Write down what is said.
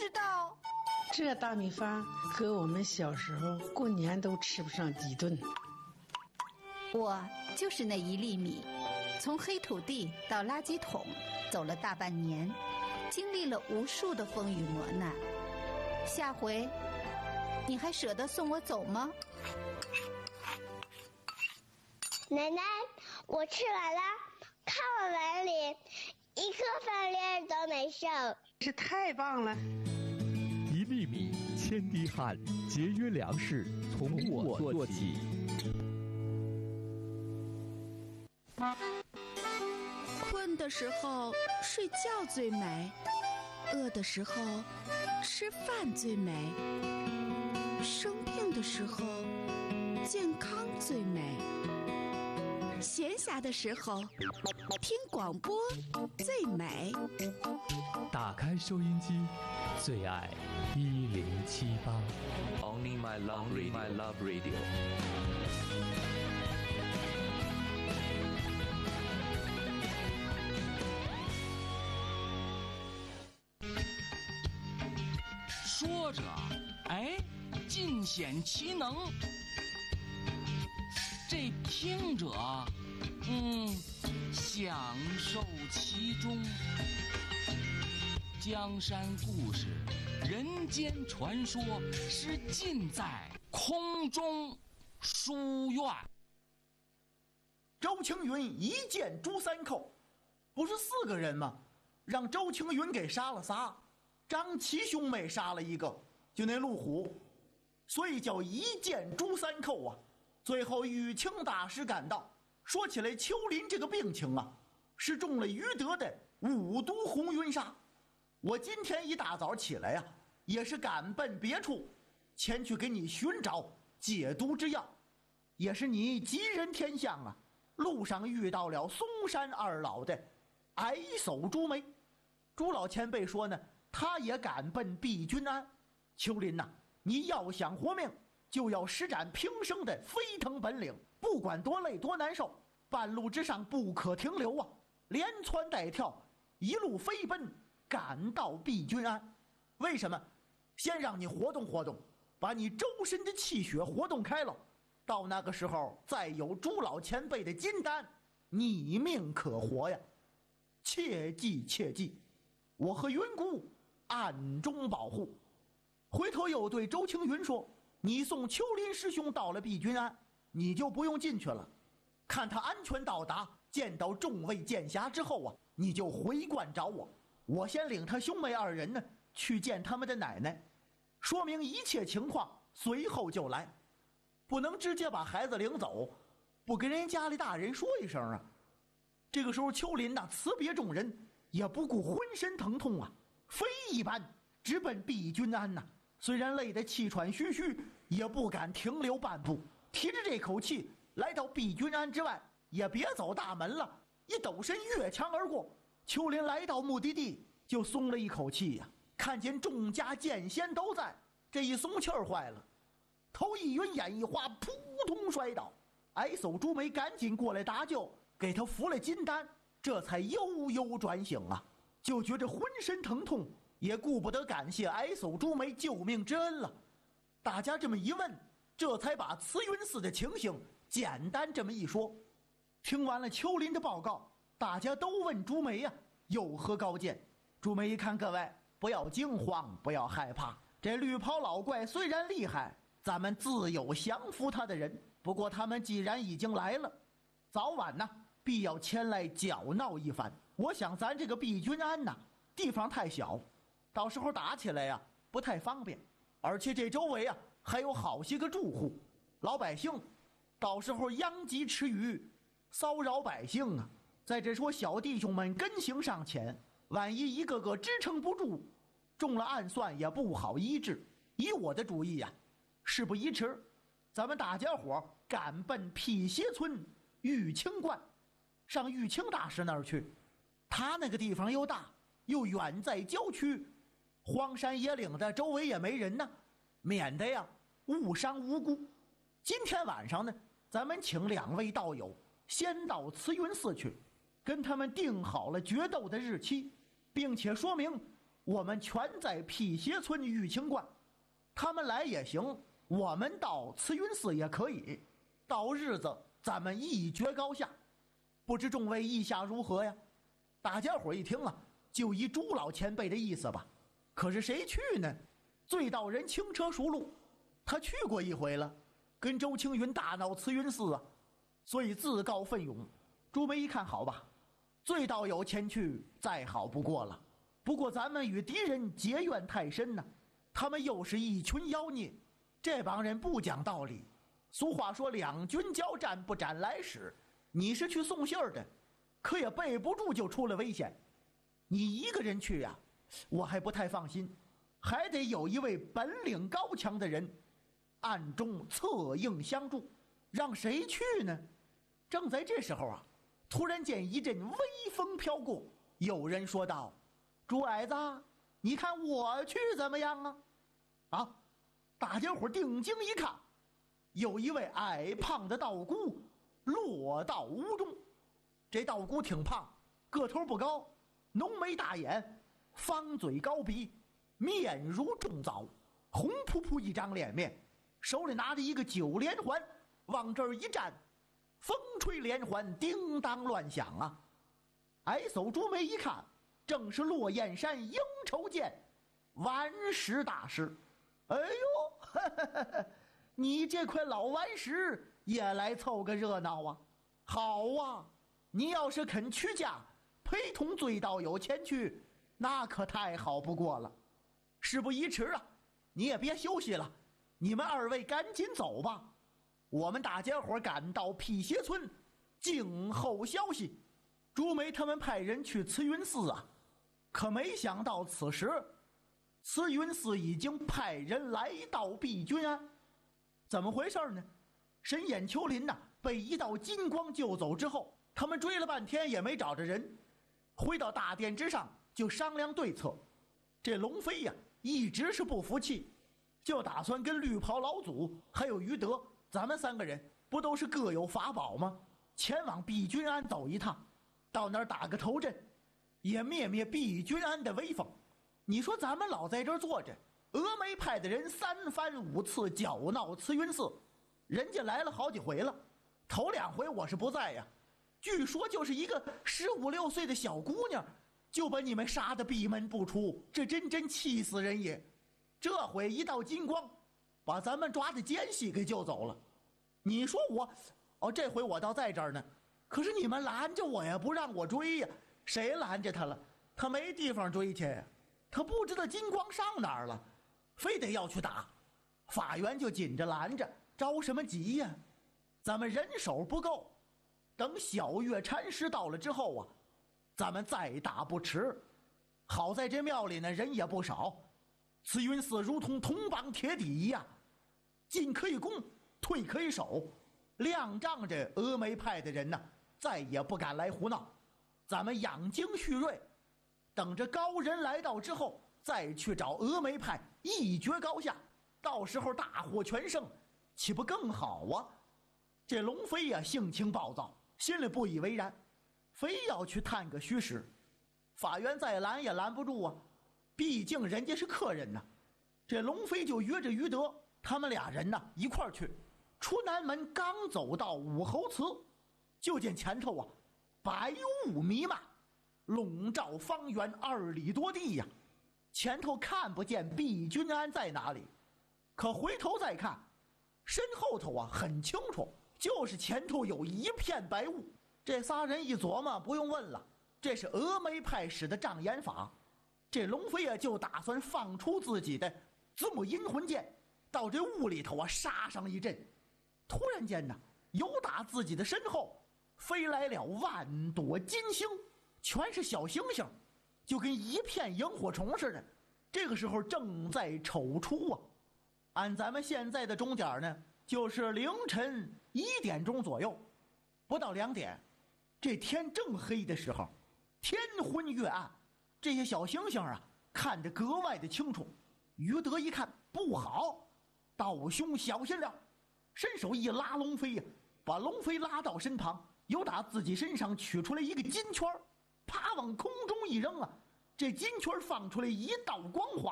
知道。 这大米饭和我们小时候过年都吃不上几顿。 我就是那1粒米，从黑土地到垃圾桶走了大半年，经历了无数的风雨磨难。下回你还舍得送我走吗？ 奶奶，我吃完了，看我碗里一颗饭粒儿都没剩。 这太棒了 ！1粒米，千滴汗，节约粮食，从我做起。 困的时候睡觉最美，饿的时候吃饭最美，生病的时候健康最美，闲暇的时候听广播最美。 打开收音机，最爱1078。 Only my love radio。 说着，哎，尽显其能。这听着，享受其中。江山故事，人间传说，是尽在空中书院。 周青云一箭诛3寇，不是4个人吗？让周青云给杀了仨，张齐兄妹杀了1个，就那陆虎，所以叫一箭诛3寇啊。最后玉清大师赶到，说起来秋林这个病情啊，是中了于德的5毒红云砂。我今天一大早起来呀，也是赶奔别处，前去给你寻找解毒之药。也是你吉人天相啊，路上遇到了嵩山2老的矮叟朱梅。朱老前辈说呢，他也赶奔毕君安。秋林呐，你要想活命，就要施展平生的飞腾本领，不管多累多难受，半路之上不可停留啊，连窜带跳，一路飞奔，赶到毕君安。为什么？先让你活动活动，把你周身的气血活动开了，到那个时候再有朱老前辈的金丹，你命可活呀。切记切记，我和云姑暗中保护。回头又对周青云说，你送秋林师兄到了毕君安，你就不用进去了，看他安全到达，见到众位剑侠之后啊，你就回观找我，我先领他兄妹2人呢去见他们的奶奶，说明一切情况，随后就来。不能直接把孩子领走，不跟人家里大人说一声啊。这个时候秋林呐，辞别众人，也不顾浑身疼痛啊，飞一般直奔毕君安呐。虽然累得气喘吁吁，也不敢停留半步，提着这口气来到毕君安之外，也别走大门了，一抖身越墙而过。秋林来到目的地就松了一口气呀，看见众家剑仙都在，这一松气儿坏了，头一晕眼一花，扑通摔倒。矮叟朱梅赶紧过来搭救，给他服了金丹，这才悠悠转醒啊，就觉着浑身疼痛，也顾不得感谢矮叟朱梅救命之恩了。大家这么一问，这才把慈云寺的情形简单这么一说。听完了秋林的报告，大家都问朱梅呀，有何高见？朱梅一看，各位不要惊慌，不要害怕，这绿袍老怪虽然厉害，咱们自有降服他的人。不过他们既然已经来了，早晚呢必要前来搅闹一番。我想咱这个毕君安呐，地方太小，到时候打起来呀不太方便，而且这周围啊还有好些个住户老百姓，到时候殃及池鱼，骚扰百姓啊。再者说小弟兄们根行尚浅，万一一个个支撑不住，中了暗算也不好医治。以我的主意呀，事不宜迟，咱们大家伙赶奔辟邪村玉清观，上玉清大师那儿去。他那个地方又大又远在郊区，荒山野岭的，周围也没人呢，免得呀误伤无辜。今天晚上呢，咱们请2位道友先到慈云寺去，跟他们定好了决斗的日期，并且说明我们全在辟邪村玉清观，他们来也行，我们到慈云寺也可以。到日子咱们一决高下，不知众位意下如何呀？大家伙一听啊，就依朱老前辈的意思吧。可是谁去呢？醉道人轻车熟路，他去过一回了，跟周青云大闹慈云寺啊，所以自告奋勇。朱梅一看，好吧，醉道友前去再好不过了。不过咱们与敌人结怨太深呢，他们又是一群妖孽，这帮人不讲道理。俗话说两军交战不斩来使，你是去送信儿的，可也备不住就出了危险。你一个人去呀，我还不太放心，还得有一位本领高强的人暗中策应相助。让谁去呢？正在这时候啊，突然间一阵微风飘过，有人说道：朱矮子，你看我去怎么样啊？啊！大家伙定睛一看，有一位矮胖的道姑落到屋中。这道姑挺胖，个头不高，浓眉大眼，方嘴高鼻，面如重枣，红扑扑一张脸面，手里拿着一个9连环，往这儿一站，风吹连环，叮当乱响啊！矮叟朱梅一看，正是落雁山应酬见顽石大师。哎呦，你这块老顽石也来凑个热闹啊！好啊，你要是肯屈驾，陪同醉道友前去，那可太好不过了。事不宜迟啊，你也别休息了，你们二位赶紧走吧。我们大家伙赶到辟邪村，静候消息。朱梅他们派人去慈云寺啊，可没想到此时慈云寺已经派人来到碧君庵。怎么回事呢？神眼丘林呐，被一道金光救走之后，他们追了半天也没找着人，回到大殿之上就商量对策。这龙飞呀，一直是不服气，就打算跟绿袍老祖还有于德，咱们3个人不都是各有法宝吗？前往碧君庵走一趟，到那儿打个头阵，也灭灭碧君庵的威风。你说咱们老在这儿坐着，峨眉派的人3番5次搅闹慈云寺，人家来了好几回了，头2回我是不在呀。据说就是一个15、16岁的小姑娘，就把你们杀得闭门不出，这真气死人也。这回一道金光，把咱们抓的奸细给救走了。你说我，这回我倒在这儿呢，可是你们拦着我呀，不让我追呀。谁拦着他了？他没地方追去呀。他不知道金光上哪儿了，非得要去打。法源就紧着拦着，着什么急呀？咱们人手不够，等小月禅师到了之后啊，咱们再打不迟。好在这庙里呢人也不少，慈云寺如同铜板铁底一样，进可以攻，退可以守，亮仗着峨眉派的人呢，再也不敢来胡闹。咱们养精蓄锐，等着高人来到之后，再去找峨眉派一决高下，到时候大获全胜，岂不更好啊？这龙飞呀，性情暴躁，心里不以为然，非要去探个虚实。法源再拦也拦不住啊，毕竟人家是客人呐。这龙飞就约着于德他们俩人呢一块儿去。出南门刚走到武侯祠，就见前头啊白雾弥漫，笼罩方圆2里多地呀。前头看不见碧君庵在哪里，可回头再看，身后头啊很清楚，就是前头有一片白雾。这仨人一琢磨，不用问了，这是峨眉派使的障眼法。这龙飞啊就打算放出自己的子母阴魂剑，到这雾里头啊杀上一阵。突然间呢，由打自己的身后飞来了万朵金星，全是小星星，就跟一片萤火虫似的。这个时候正在丑出啊，按咱们现在的钟点呢，就是凌晨1点钟左右，不到2点，这天正黑的时候，天昏月暗，这些小星星啊看得格外的清楚。于德一看不好，道兄小心了，伸手一拉龙飞呀，把龙飞拉到身旁，由打自己身上取出来一个金圈，啪往空中一扔啊， 这金圈放出来一道光华。